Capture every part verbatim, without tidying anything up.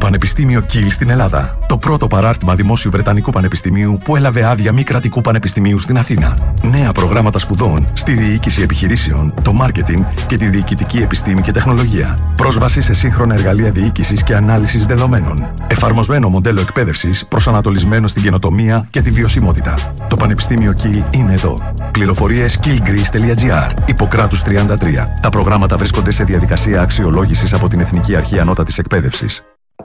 Πανεπιστήμιο Κιλ στην Ελλάδα. Το πρώτο παράρτημα δημόσιου Βρετανικού Πανεπιστημίου που έλαβε άδεια μη κρατικού πανεπιστημίου στην Αθήνα. Νέα προγράμματα σπουδών στη διοίκηση επιχειρήσεων, το μάρκετινγκ και τη διοικητική επιστήμη και τεχνολογία. Πρόσβαση σε σύγχρονα εργαλεία διοίκησης και ανάλυσης δεδομένων. Εφαρμοσμένο μοντέλο εκπαίδευσης προσανατολισμένο στην καινοτομία και τη βιωσιμότητα. Το Πανεπιστήμιο Κιλ είναι εδώ. Πληροφορίες κιλ γκρις τελεία τζι άρ. Ιπποκράτους τριάντα τρία. Τα προγράμματα βρίσκονται σε διαδικασία αξιολόγησης από την Εθνική Αρχή Ανώτατης Εκπαίδευσης.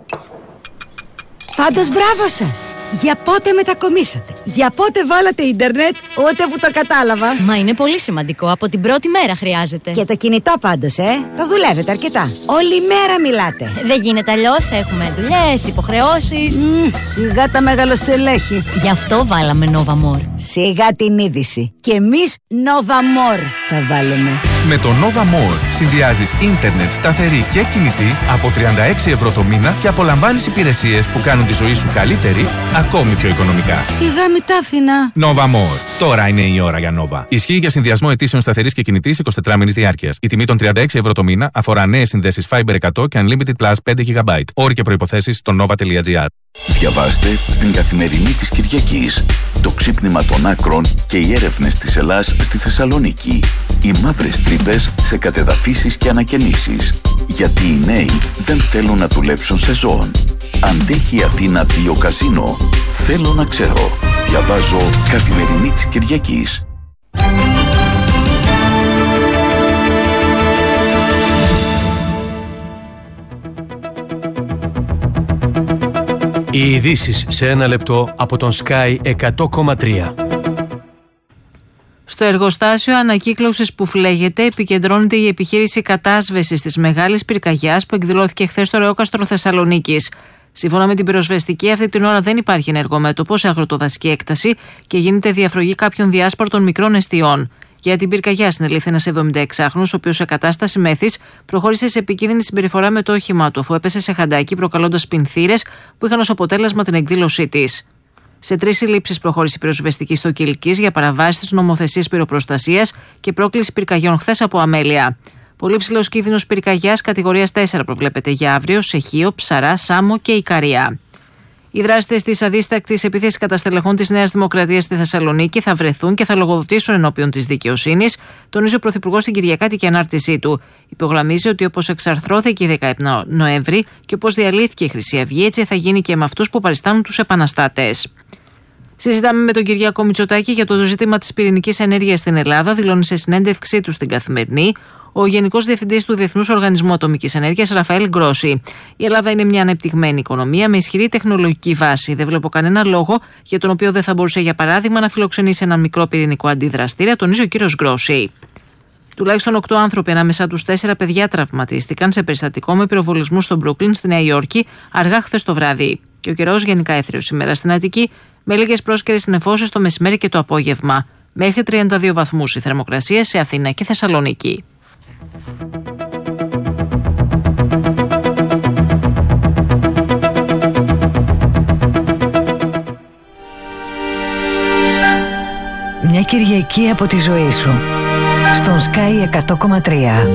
Πάντως μπράβο σας! Για πότε μετακομίσατε? Για πότε βάλατε ίντερνετ? Ούτε που το κατάλαβα. Μα είναι πολύ σημαντικό. Από την πρώτη μέρα χρειάζεται. Και το κινητό πάντως, ε! Το δουλεύετε αρκετά. Όλη μέρα μιλάτε. Δεν γίνεται αλλιώς. Έχουμε δουλειές, υποχρεώσεις. Mm, σιγά τα μεγαλοστελέχη. Γι' αυτό βάλαμε Nova More. Σιγά την είδηση. Και εμείς Nova More θα βάλουμε. Με το Nova More συνδυάζεις ίντερνετ σταθερή και κινητή από τριάντα έξι ευρώ το μήνα και απολαμβάνεις υπηρεσίες που κάνουν τη ζωή σου καλύτερη, ακόμη πιο οικονομικά. Σιγά μη τα άφηνα. Nova More. Τώρα είναι η ώρα για Nova. Ισχύει για συνδυασμό αιτήσεων σταθερής και κινητής εικοσιτετράμινης διάρκειας. Η τιμή των τριάντα έξι ευρώ το μήνα αφορά νέες συνδέσεις Fiber εκατό και Unlimited Plus πέντε γιγαμπάιτ. Όροι και προϋποθέσεις στο nova τελεία τζι άρ. Διαβάστε στην Καθημερινή της Κυριακής το ξύπνημα των άκρων και οι έρευνες της Ελλάς στη Θεσσαλονίκη. Οι μαύρες τρύπες σε κατεδαφίσεις και ανακαινήσεις. Γιατί οι νέοι δεν θέλουν να δουλέψουν σε ζώων. Αντέχει η Αθήνα δύο καζίνο? Θέλω να ξέρω. Διαβάζω Καθημερινή της Κυριακής. Οι ειδήσεις σε ένα λεπτό από τον Sky εκατό κόμμα τρία. Στο εργοστάσιο ανακύκλωσης που φλέγεται επικεντρώνεται η επιχείρηση κατάσβεσης της μεγάλης πυρκαγιάς που εκδηλώθηκε χθες στο Ρεόκαστρο Θεσσαλονίκης. Σύμφωνα με την πυροσβεστική, αυτή την ώρα δεν υπάρχει ενεργό μέτωπο σε αγροτοδασική έκταση και γίνεται διαφρογή κάποιων διάσπαρτων μικρών εστιών. Για την πυρκαγιά συνελήφθη ένας εβδομηνταεξάχρονος, ο οποίος σε κατάσταση μέθης προχώρησε σε επικίνδυνη συμπεριφορά με το όχημά του, αφού έπεσε σε χαντάκι προκαλώντας πινθύρες που είχαν ως αποτέλεσμα την εκδήλωσή της. Σε τρεις συλλήψεις προχώρησε η πυροσβεστική στο Κιλκής για παραβάσεις της νομοθεσίας πυροπροστασίας και πρόκληση πυρκαγιών χθες από αμέλεια. Πολύ ψηλός κίνδυνος πυρκαγιάς κατηγορίας τέσσερα προβλέπεται για αύριο σε Χίο, Ψαρά, Σάμο και Ικαρία. Οι δράστες της αδίστακτης επίθεσης κατά στελεχών της Νέας Δημοκρατίας στη Θεσσαλονίκη θα βρεθούν και θα λογοδοτήσουν ενώπιον της δικαιοσύνης, τονίζει ο Πρωθυπουργός στην Κυριακάτικη ανάρτησή του. Υπογραμμίζει ότι όπως εξαρθρώθηκε η δεκαεπτά Νοέμβρη και όπως διαλύθηκε η Χρυσή Αυγή, έτσι θα γίνει και με αυτούς που παριστάνουν τους επαναστάτες. Συζητάμε με τον Κυριάκο Μητσοτάκη για το ζήτημα της πυρηνικής ενέργειας στην Ελλάδα, δηλώνει σε συνέντευξή του στην Καθημερινή ο Γενικός Διευθυντής του Διεθνούς Οργανισμού Ατομικής Ενέργειας, Ραφαέλ Γκρόση. Η Ελλάδα είναι μια ανεπτυγμένη οικονομία με ισχυρή τεχνολογική βάση. Δεν βλέπω κανένα λόγο για τον οποίο δεν θα μπορούσε, για παράδειγμα, να φιλοξενήσει ένα μικρό πυρηνικό αντιδραστήρα, τονίζει ο κύριος Γκρόση. Τουλάχιστον οκτώ άνθρωποι, ανάμεσα τους τέσσερα παιδιά, τραυματίστηκαν σε περιστατικό με πυροβολισμού στο Μπρούκλιν, στη Νέα Υόρκη, αργά χθες το βράδυ. Και ο καιρός γενικά έθριος σήμερα στην Αττική, με λίγες πρόσκαιρες συννεφώσεις το μεσημέρι και το απόγευμα. Μέχρι τριάντα δύο βαθμούς η θερμοκρασία σε Αθήνα και Θεσσαλονίκη. Μια Κυριακή από τη ζωή σου στον Sky εκατό κόμμα τρία.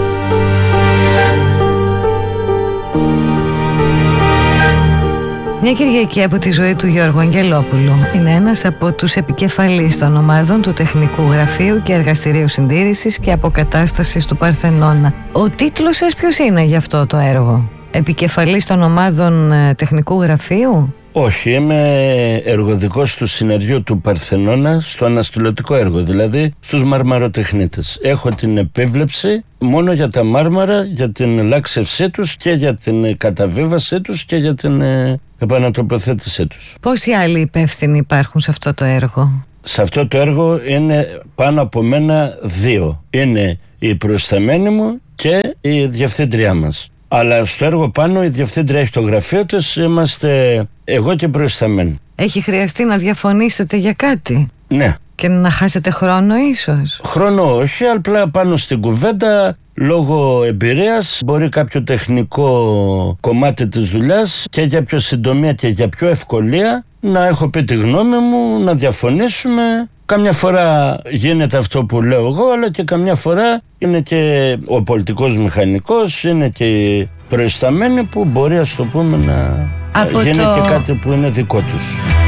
Μια Κυριακή από τη ζωή του Γιώργου Αγγελόπουλου. Είναι ένας από τους επικεφαλείς των ομάδων του Τεχνικού Γραφείου και Εργαστηρίου Συντήρησης και Αποκατάστασης του Παρθενώνα. Ο τίτλος σας ποιος είναι για αυτό το έργο? Επικεφαλής των ομάδων Τεχνικού Γραφείου? Όχι, είμαι εργοδικός του συνεργείου του Παρθενώνα στο αναστηλωτικό έργο, δηλαδή στους μαρμαροτεχνίτες. Έχω την επίβλεψη μόνο για τα μάρμαρα, για την λάξευσή τους και για την καταβίβασή τους και για την ε, επανατοποθέτησή τους. Πόσοι άλλοι υπεύθυνοι υπάρχουν σε αυτό το έργο? Σε αυτό το έργο είναι πάνω από μένα δύο. Είναι η προϊσταμένη μου και η διευθύντριά μας. Αλλά στο έργο πάνω η διευθύντρια έχει το γραφείο της, είμαστε εγώ και προϊσταμένη. Έχει χρειαστεί να διαφωνήσετε για κάτι? Ναι. Και να χάσετε χρόνο ίσως? Χρόνο όχι, απλά πάνω στην κουβέντα, λόγω εμπειρίας, μπορεί κάποιο τεχνικό κομμάτι της δουλειάς και για πιο συντομία και για πιο ευκολία να έχω πει τη γνώμη μου, να διαφωνήσουμε. Καμιά φορά γίνεται αυτό που λέω εγώ, αλλά και καμιά φορά είναι και ο πολιτικός μηχανικός, είναι και προϊσταμένοι που μπορεί, ας το πούμε, να Από γίνει το... και κάτι που είναι δικό τους.